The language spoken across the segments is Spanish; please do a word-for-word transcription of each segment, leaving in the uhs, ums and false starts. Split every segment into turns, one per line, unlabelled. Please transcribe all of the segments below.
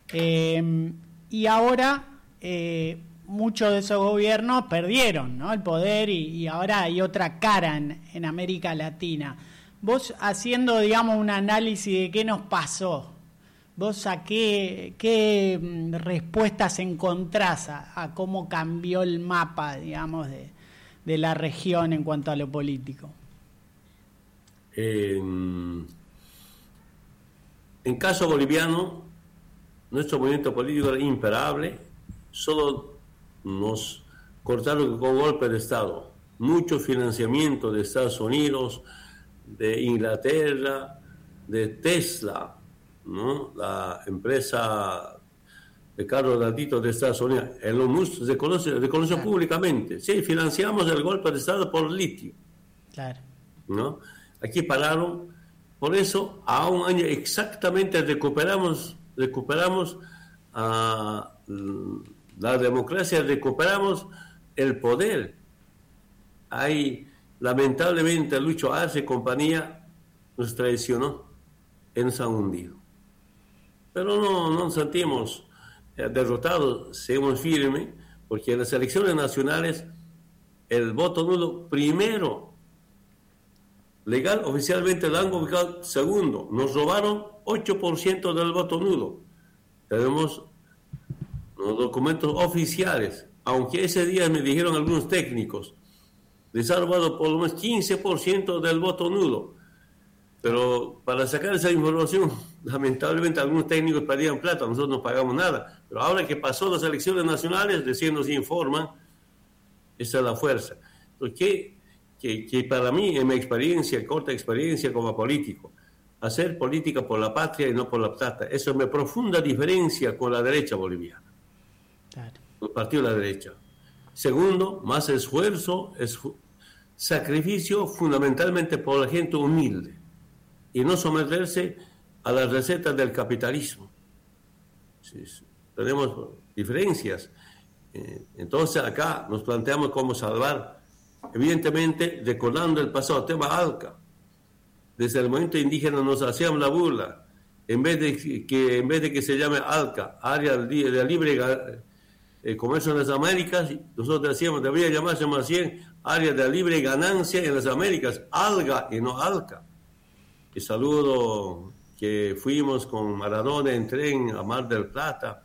Eh, y ahora eh, muchos de esos gobiernos perdieron, ¿no?, el poder y, y ahora hay otra cara en, en América Latina. Vos, haciendo, digamos, un análisis de qué nos pasó, vos a qué, qué respuestas encontrás a, a cómo cambió el mapa, digamos, de, de la región en cuanto a lo político.
Eh, en caso boliviano, nuestro movimiento político era imparable, solo nos cortaron con golpe de Estado, mucho financiamiento de Estados Unidos, de Inglaterra, de Tesla, ¿no?, la empresa de Carlos Latito de Estados Unidos. Elon Musk reconoce, reconoció claro. públicamente, sí, financiamos el golpe de Estado por litio. Claro. ¿No? Aquí pararon, por eso a un año exactamente recuperamos, recuperamos uh, la democracia, recuperamos el poder. Hay, lamentablemente, Lucho Arce y compañía nos traicionó y nos han hundido. Pero no, no nos sentimos eh, derrotados, seguimos firmes, porque en las elecciones nacionales el voto nulo primero, legal, oficialmente lo han ubicado segundo. Nos robaron ocho por ciento del voto nulo. Tenemos los documentos oficiales, aunque ese día me dijeron algunos técnicos, les ha robado por lo menos quince por ciento del voto nulo. Pero para sacar esa información, lamentablemente algunos técnicos pedían plata, nosotros no pagamos nada. Pero ahora que pasó las elecciones nacionales, recién nos informan, esa es la fuerza. Entonces, ¿qué? Que, que para mí, en mi experiencia, corta experiencia como político, hacer política por la patria y no por la plata, eso me profunda diferencia con la derecha boliviana, claro. El partido de la derecha. Segundo, más esfuerzo, es sacrificio fundamentalmente por la gente humilde y no someterse a las recetas del capitalismo. Sí, sí. Tenemos diferencias. Eh, entonces acá nos planteamos cómo salvar. Evidentemente, recordando el pasado, tema ALCA. Desde el movimiento indígena nos hacíamos la burla. En vez de que, en vez de que se llame ALCA, Área de Libre eh, Comercio en las Américas, nosotros decíamos, debería llamarse más bien Área de Libre Ganancia en las Américas, ALGA y no ALCA. Y saludo que fuimos con Maradona en tren a Mar del Plata.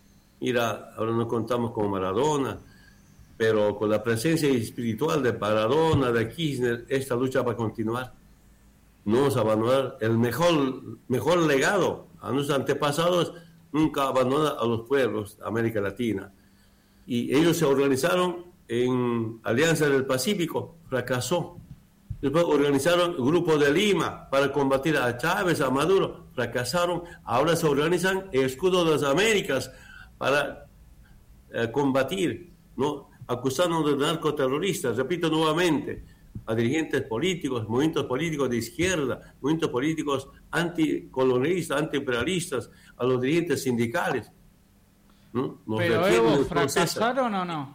Mira, ahora no contamos con Maradona, pero con la presencia espiritual de Maradona, de Kirchner, esta lucha va a continuar. No vamos a abandonar el mejor, mejor legado. A nuestros antepasados nunca abandonan a los pueblos de América Latina. Y ellos se organizaron en Alianza del Pacífico, fracasó. Después organizaron el Grupo de Lima para combatir a Chávez, a Maduro, fracasaron. Ahora se organizan el Escudo de las Américas para eh, combatir, ¿no?, acusando de narcoterroristas, repito nuevamente, a dirigentes políticos, movimientos políticos de izquierda, movimientos políticos anticolonialistas, antiimperialistas, a los dirigentes sindicales. ¿No?
Pero Evo, ¿fracasaron o no?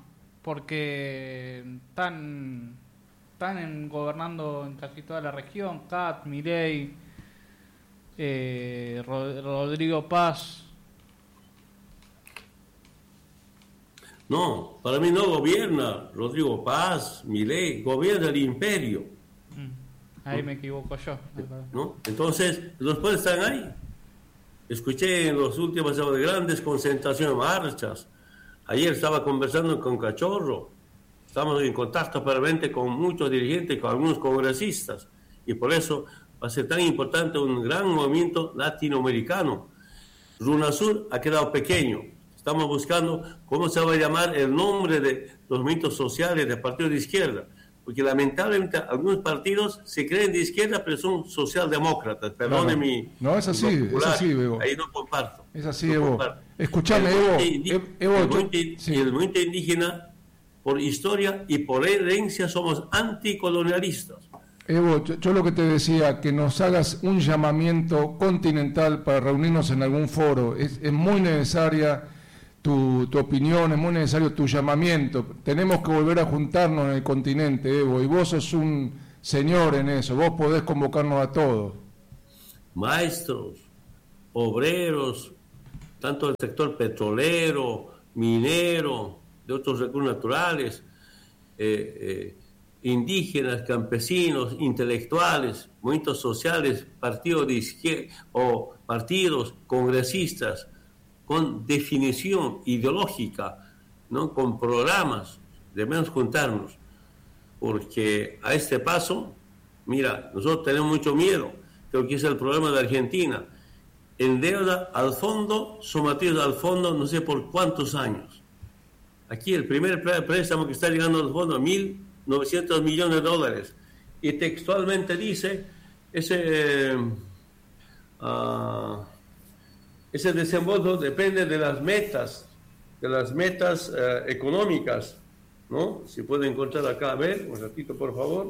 Porque están, están en, gobernando en casi toda la región, C A T, Milei, eh, Rodrigo Paz.
No, para mí no gobierna Rodrigo Paz, Milei, gobierna el imperio.
Mm, ahí ¿no? me equivoco yo.
¿No? Entonces, los pueblos están ahí. Escuché en los últimos de grandes concentraciones, marchas. Ayer estaba conversando con Cachorro. Estamos en contacto permanente con muchos dirigentes, con algunos congresistas. Y por eso va a ser tan importante un gran movimiento latinoamericano. RUNASUR ha quedado pequeño. Estamos buscando cómo se va a llamar el nombre de los movimientos sociales de partidos de izquierda. Porque lamentablemente algunos partidos se creen de izquierda, pero son socialdemócratas. Perdone no, no. mi...
No, es así, es así, Evo.
Ahí no comparto.
Es así,
no
Evo.
Comparto.
Escuchame, Evo.
Evo,
Evo
el, movimiento, sí. el movimiento indígena, por historia y por herencia, somos anticolonialistas.
Evo, yo, yo lo que te decía, que nos hagas un llamamiento continental para reunirnos en algún foro. Es, es muy necesaria tu, tu opinión, es muy necesario tu llamamiento. Tenemos que volver a juntarnos en el continente, Evo, y vos sos un señor en eso, vos podés convocarnos a todos.
Maestros, obreros, tanto del sector petrolero, minero, de otros recursos naturales, eh, eh, indígenas, campesinos, intelectuales, movimientos sociales, partidos de izquierda o partidos congresistas con definición ideológica, ¿no? Con programas. Debemos juntarnos, porque a este paso, mira, nosotros tenemos mucho miedo. Creo que es el problema de Argentina. En deuda al fondo, sometidos al fondo no sé por cuántos años. Aquí el primer préstamo que está llegando al fondo a mil novecientos millones de dólares. Y textualmente dice, ese, uh, ese desembolso depende de las metas, de las metas uh, económicas, ¿no? Si puede encontrar acá, a ver, un ratito por favor.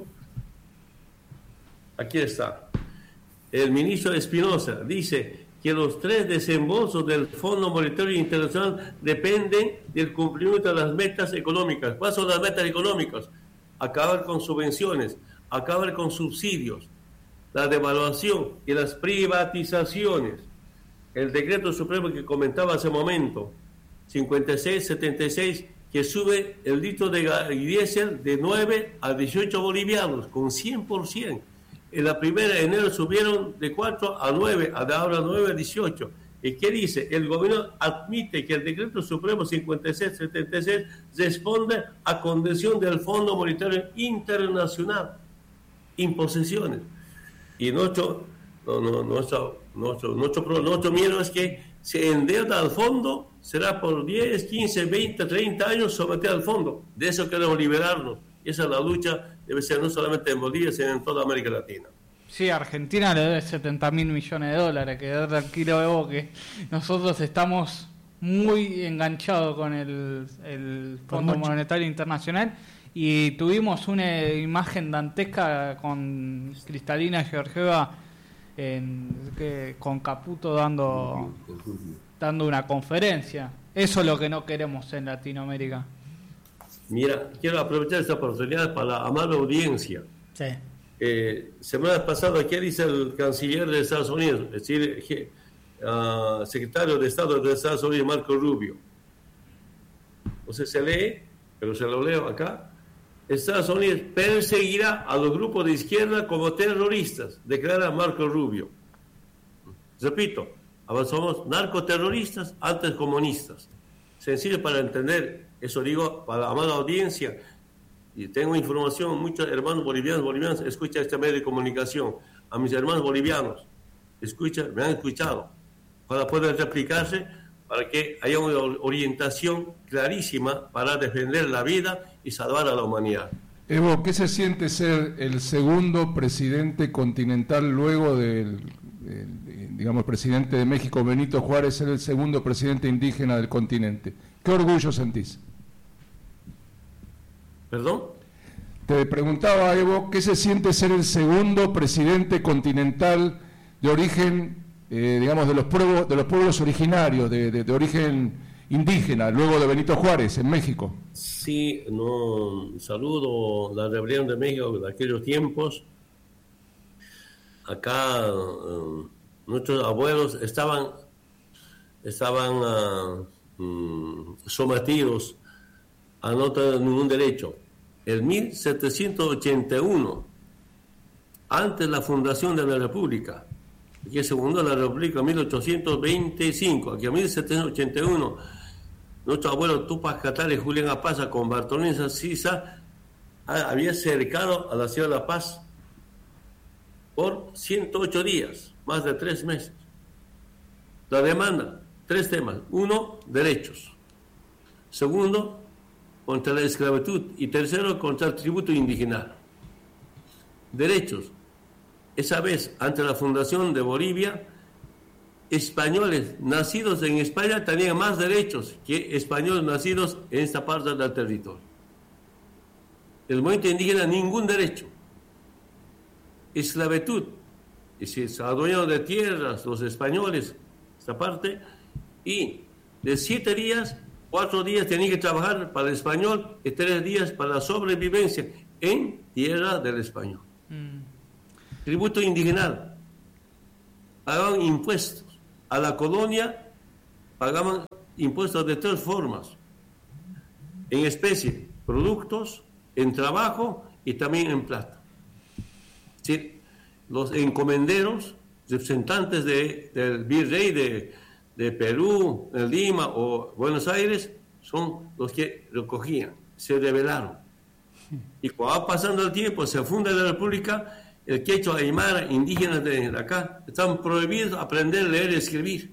Aquí está. El ministro Espinosa dice que los tres desembolsos del Fondo Monetario Internacional dependen del cumplimiento de las metas económicas. ¿Cuáles son las metas económicas? Acabar con subvenciones, acabar con subsidios, la devaluación y las privatizaciones. El decreto supremo que comentaba hace un momento, cincuenta y seis setenta y seis, que sube el litro de diésel de nueve a dieciocho bolivianos, con cien por ciento. En la primera de enero subieron de cuatro a nueve, de ahora nueve a dieciocho. ¿Y qué dice? El gobierno admite que el decreto supremo cincuenta y seis setenta y seis responde a condición del Fondo Monetario Internacional, imposiciones. Y nuestro, no, no, nuestro, nuestro, nuestro, nuestro miedo es que se endeuda al fondo, será por diez, quince, veinte, treinta años someter al fondo. De eso queremos liberarnos. Y esa es la lucha, debe ser no solamente en Bolivia, sino en toda América Latina.
Sí, Argentina le debe setenta mil millones de dólares, quedar tranquilo, Evo, que nosotros estamos muy enganchados con el, el Fondo Monetario Internacional y tuvimos una imagen dantesca con Cristalina Georgieva en, que, con Caputo dando, dando una conferencia. Eso es lo que no queremos en Latinoamérica.
Mira, quiero aprovechar esta oportunidad para la amable audiencia.
Sí.
Eh, semana pasada, ¿qué dice el canciller de Estados Unidos? Es decir, uh, secretario de Estado de Estados Unidos, Marco Rubio. O sea, se lee, pero se lo leo acá. Estados Unidos perseguirá a los grupos de izquierda como terroristas, declara Marco Rubio. Repito, ahora somos narcoterroristas, antes comunistas. Sencillo para entender. Eso digo para la amada audiencia, y tengo información, muchos hermanos bolivianos, bolivianos, escuchan este medio de comunicación, a mis hermanos bolivianos, escuchan, me han escuchado, para poder replicarse, para que haya una orientación clarísima para defender la vida y salvar a la humanidad.
Evo, ¿qué se siente ser el segundo presidente continental luego del, del digamos, presidente de México, Benito Juárez, ser el segundo presidente indígena del continente? ¿Qué orgullo sentís?
¿Perdón?
Te preguntaba, Evo, ¿qué se siente ser el segundo presidente continental de origen, eh, digamos, de los pueblos, de los pueblos originarios, de, de, de origen indígena, luego de Benito Juárez, en México?
Sí, no, saludo la rebelión de México de aquellos tiempos. Acá uh, nuestros abuelos estaban, estaban uh, um, sometidos a no tener ningún derecho. En mil setecientos ochenta y uno, antes de la fundación de la República, que se fundó la República en mil ochocientos veinticinco, aquí en mil setecientos ochenta y uno, nuestro abuelo Tupac Katari y Julián Apaza con Bartolomé Sisa había cercado a la ciudad de La Paz por ciento ocho días, más de tres meses. La demanda, tres temas. Uno, derechos. Segundo, contra la esclavitud. Y tercero, contra el tributo indígena. Derechos. Esa vez, ante la fundación de Bolivia, españoles nacidos en España tenían más derechos que españoles nacidos en esta parte del territorio. El movimiento indígena, ningún derecho. Esclavitud. Y si se adueñaron de tierras los españoles, esta parte, y de siete días, cuatro días tenían que trabajar para el español y tres días para la sobrevivencia en tierra del español. Mm. Tributo indígena. Pagaban impuestos a la colonia pagaban impuestos de tres formas: en especie, productos, en trabajo y también en plata. ¿Sí? Los encomenderos, representantes de, del virrey de, de Perú, de Lima o Buenos Aires, son los que recogían, se rebelaron. Y cuando va pasando el tiempo, se funda la República, el quechua, aymara, indígenas de acá, están prohibidos aprender a leer y escribir.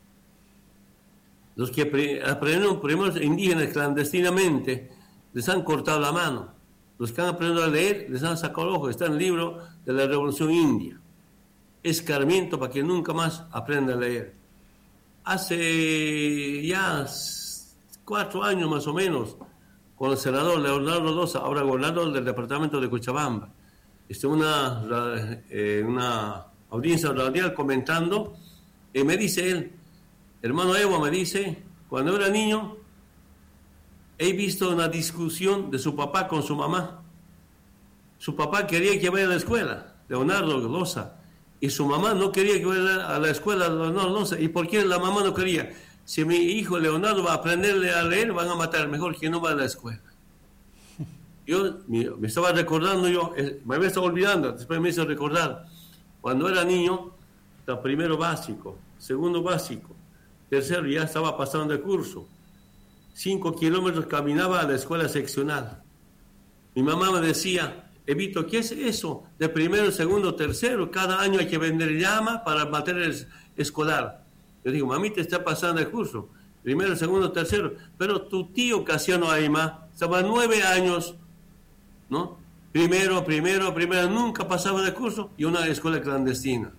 Los que pre- aprendieron primero indígenas clandestinamente, les han cortado la mano. Los que han aprendido a leer, les han sacado el ojo. Está en el libro de la Revolución India. Escarmiento para que nunca más aprenda a leer. Hace ya cuatro años más o menos, con el senador Leonardo Loza, ahora gobernador del departamento de Cochabamba, estuvo en una, eh, una audiencia radial comentando, y me dice él, hermano Evo, me dice, cuando era niño, he visto una discusión de su papá con su mamá. Su papá quería que vaya a la escuela, Leonardo Loza, y su mamá no quería que vaya a la escuela, Leonardo Loza. ¿Y por qué la mamá no quería? Si mi hijo Leonardo va a aprenderle a leer, van a matar, mejor que no va a la escuela. Yo me estaba recordando, yo me había estado olvidando, después me hizo recordar, cuando era niño, primero básico, segundo básico, tercero ya estaba pasando de curso, cinco kilómetros caminaba a la escuela seccional. Mi mamá me decía, Evito, ¿qué es eso? De primero, segundo, tercero, cada año hay que vender llama para material escolar. Yo digo, mami, te está pasando el curso, primero, segundo, tercero, pero tu tío Casiano Ayma estaba nueve años, ¿no? Primero, primero, primero, nunca pasaba de curso, y una escuela clandestina.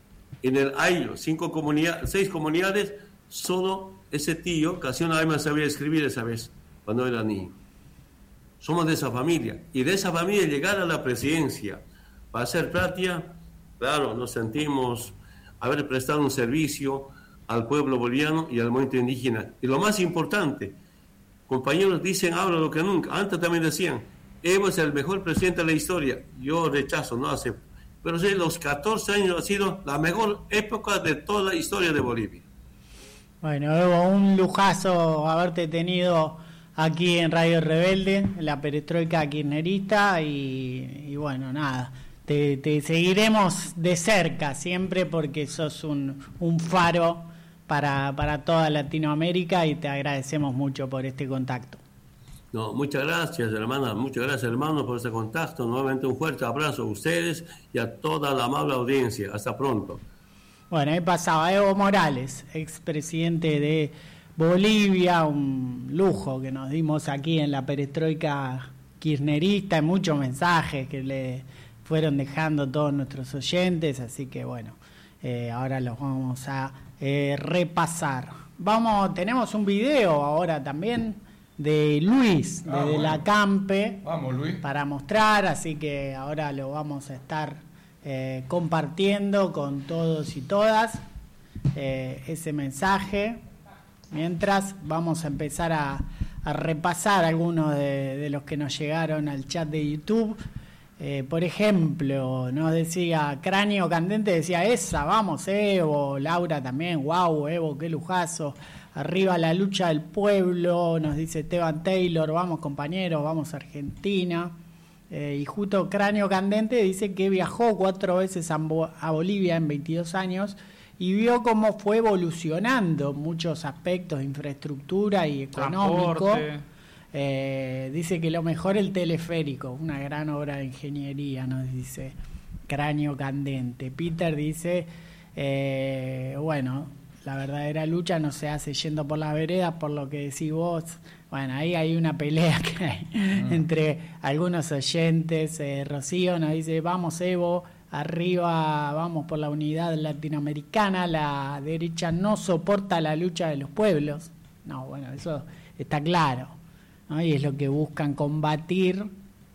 En el año, cinco comunidades, seis comunidades, solo ese tío, Casiano Ayma, sabía escribir esa vez, cuando era niño. Somos de esa familia, y de esa familia llegar a la presidencia para hacer patria, claro, nos sentimos haber prestado un servicio al pueblo boliviano y al movimiento indígena. Y lo más importante, compañeros dicen ahora lo que nunca, antes también decían, Evo es el mejor presidente de la historia. Yo rechazo, no acepto. Pero sí, los catorce años ha sido la mejor época de toda la historia de Bolivia.
Bueno, Evo, un lujazo haberte tenido aquí en Radio Rebelde, en la perestroika kirchnerista, y, y bueno, nada, te, te seguiremos de cerca siempre porque sos un, un faro para, para toda Latinoamérica, y te agradecemos mucho por este contacto.
No, muchas gracias, hermana, muchas gracias, hermano, por este contacto. Nuevamente un fuerte abrazo a ustedes y a toda la amable audiencia. Hasta pronto.
Bueno, ahí pasaba Evo Morales, expresidente de Bolivia, un lujo que nos dimos aquí en la perestroika kirchnerista, y muchos mensajes que le fueron dejando todos nuestros oyentes, así que bueno, eh, ahora los vamos a eh, repasar. Vamos, tenemos un video ahora también de Luis,
ah,
de
bueno.
la Campe,
Vamos, Luis,
para mostrar, así que ahora lo vamos a estar eh, compartiendo con todos y todas, eh, ese mensaje. Mientras vamos a empezar a, a repasar algunos de, de los que nos llegaron al chat de YouTube. Eh, por ejemplo, nos decía Cráneo Candente, decía esa, vamos Evo, Laura también, wow, Evo, qué lujazo, arriba la lucha del pueblo, nos dice Esteban Taylor, vamos compañeros, vamos Argentina. Eh, y justo Cráneo Candente dice que viajó cuatro veces a, a Bolivia en veintidós años y vio cómo fue evolucionando muchos aspectos de infraestructura y económico. Eh, dice que lo mejor el teleférico, una gran obra de ingeniería, nos dice Cráneo Candente. Peter dice, eh, bueno, la verdadera lucha no se hace yendo por las veredas, por lo que decís vos. Bueno, ahí hay una pelea que hay mm. entre algunos oyentes. eh, Rocío nos dice, vamos Evo, arriba, vamos por la unidad latinoamericana, la derecha no soporta la lucha de los pueblos. No, bueno, eso está claro, ¿no? Y es lo que buscan combatir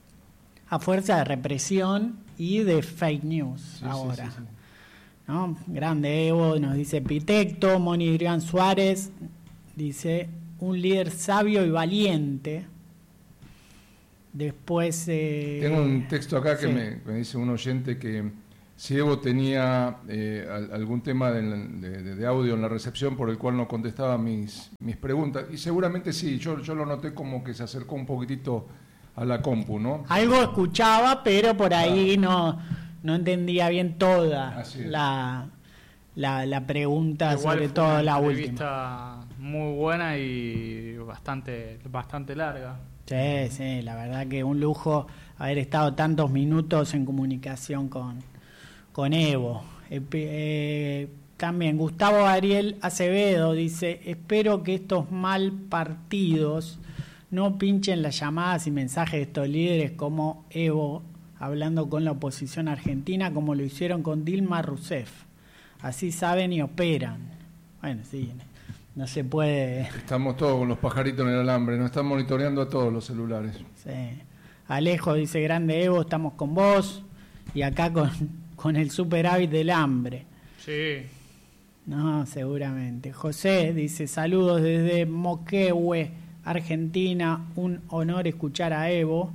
a fuerza de represión y de fake news sí, ahora. Sí, sí, sí. ¿No? Grande Evo, nos dice Pitecto. Moni Adrián Suárez dice, un líder sabio y valiente. Después... Eh,
Tengo un texto acá que
sí.
me, me dice un oyente que si Evo tenía eh, algún tema de, de, de audio en la recepción por el cual no contestaba mis, mis preguntas. Y seguramente sí, yo, yo lo noté como que se acercó un poquitito a la compu, ¿no?
Algo escuchaba, pero por ahí no, no entendía bien toda la, la, la pregunta,
igual
sobre todo la última.
Una entrevista muy buena y bastante, bastante larga.
Sí, sí, la verdad que un lujo haber estado tantos minutos en comunicación con, con Evo. Eh, eh, también Gustavo Ariel Acevedo dice, espero que estos mal partidos no pinchen las llamadas y mensajes de estos líderes como Evo hablando con la oposición argentina, como lo hicieron con Dilma Rousseff. Así saben y operan. Bueno, sí, no se puede...
Estamos todos con los pajaritos en el alambre, nos están monitoreando a todos los celulares.
Sí. Alejo dice, grande Evo, estamos con vos. Y acá con, con el superávit del hambre.
Sí.
No, seguramente. José dice, saludos desde Moquehue, Argentina, un honor escuchar a Evo.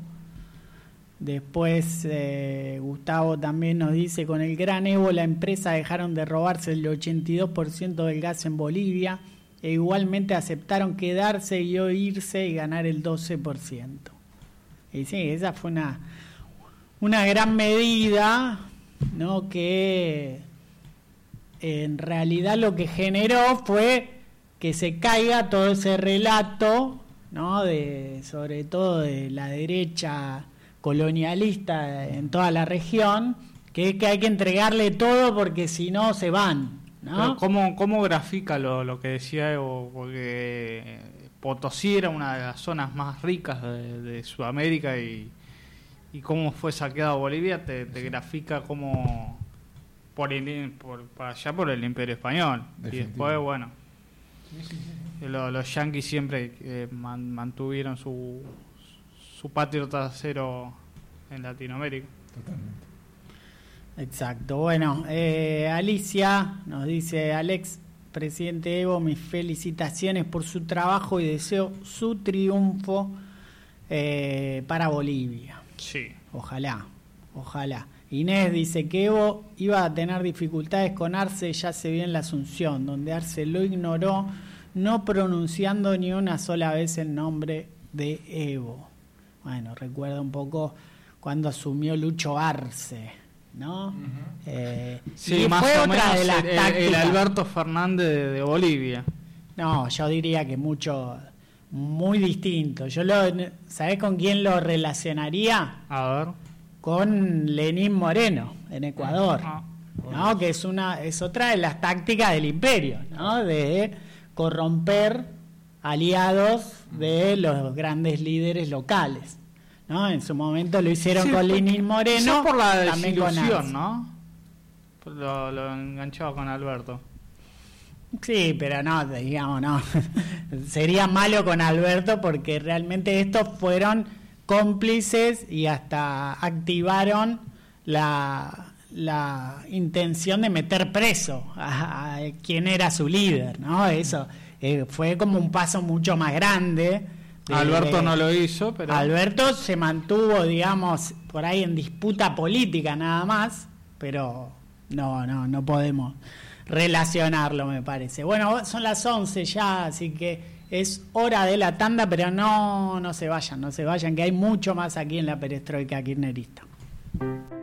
Después eh, Gustavo también nos dice, con el gran Evo la empresa dejaron de robarse el ochenta y dos por ciento del gas en Bolivia e igualmente aceptaron quedarse y irse y ganar el doce por ciento. Y sí, esa fue una, una gran medida, ¿no? Que en realidad lo que generó fue que se caiga todo ese relato, ¿no? De, sobre todo de la derecha colonialista en toda la región, que es que hay que entregarle todo porque si no se van, ¿no?
Pero ¿cómo, cómo grafica lo, lo que decía Evo? Porque Potosí era una de las zonas más ricas de, de Sudamérica y, y cómo fue saqueado Bolivia, te, te grafica cómo por, el, por, por allá por el Imperio Español. Y después, bueno, sí, sí, sí. Lo, los yanquis siempre eh, man, mantuvieron su su patio trasero en Latinoamérica.
Totalmente.
Exacto. Bueno, eh, Alicia nos dice, Alex, presidente Evo, mis felicitaciones por su trabajo y deseo su triunfo eh, para Bolivia.
Sí.
Ojalá, ojalá. Inés dice que Evo iba a tener dificultades con Arce, ya se vio en la Asunción, donde Arce lo ignoró, no pronunciando ni una sola vez el nombre de Evo. Bueno, recuerda un poco cuando asumió Lucho Arce, ¿no? Uh-huh. eh,
sí, más fue o otra menos de las el, tácticas. El Alberto Fernández de, de Bolivia.
No, yo diría que mucho, muy distinto. Yo lo, ¿sabés con quién lo relacionaría?
A ver.
Con Lenín Moreno en Ecuador, uh-huh. ¿no? Que es una, es otra de las tácticas del imperio, ¿no? De corromper aliados de los grandes líderes locales, ¿no? En su momento lo hicieron sí, con Lenín Moreno,
por la desilusión, ¿no? Por lo, lo enganchado con Alberto.
Sí, pero no, digamos, no. Sería malo con Alberto porque realmente estos fueron cómplices y hasta activaron la, la intención de meter preso a, a quien era su líder, ¿no? Eso eh, fue como un paso mucho más grande.
De, Alberto de, no lo hizo, pero...
Alberto se mantuvo, digamos, por ahí en disputa política nada más, pero no, no, no podemos relacionarlo, me parece. Bueno, son las once ya, así que es hora de la tanda, pero no, no se vayan, no se vayan, que hay mucho más aquí en la perestroika kirchnerista.